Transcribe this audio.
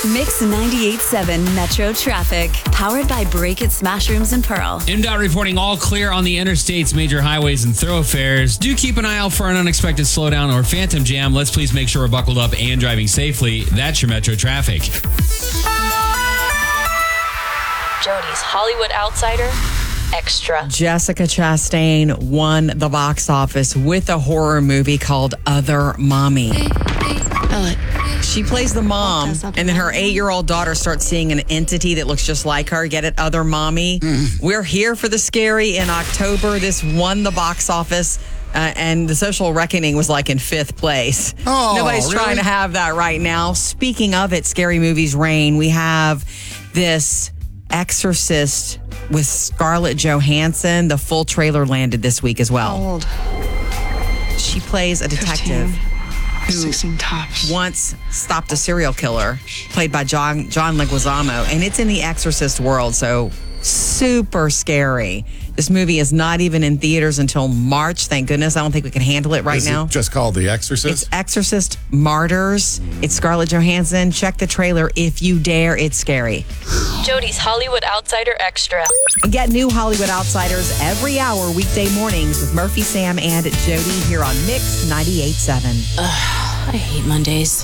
Mix 98.7 Metro Traffic. Powered by Break It Smash Rooms and Pearl. MDOT reporting all clear on the interstates, major highways, and thoroughfares. Do keep an eye out for an unexpected slowdown or phantom jam. Let's please make sure we're buckled up and driving safely. That's your Metro Traffic. Jody's Hollywood Outsider Extra. Jessica Chastain won the box office with a horror movie called Other Mommy. She plays the mom, and then her 8-year-old daughter starts seeing an entity that looks just like her. Get it? Other Mommy. We're here for the scary in October. This won the box office, and The Social Reckoning was like in 5th place. Oh, Nobody's trying to have that right now. Speaking of it, scary movies reign. We have this Exorcist with Scarlett Johansson. The full trailer landed this week as well. How old? She plays a detective 15. who 16 tops. once stopped a serial killer, played by John Leguizamo, and it's in the Exorcist world, so super scary. This movie is not even in theaters until March. Thank goodness. I don't think we can handle it right now. Is it just called The Exorcist? It's Exorcist Martyrs. It's Scarlett Johansson. Check the trailer if you dare. It's scary. Jody's Hollywood Outsider Extra. Get new Hollywood Outsiders every hour, weekday mornings with Murphy, Sam, and Jody here on Mix 98.7. I hate Mondays.